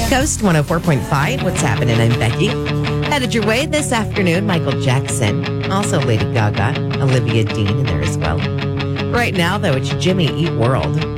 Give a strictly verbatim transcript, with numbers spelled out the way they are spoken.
Coast one oh four point five. What's happening? I'm Becky. Headed your way this afternoon, Michael Jackson. Also Lady Gaga, Olivia Dean in there as well. Right now, though, it's Jimmy Eat World.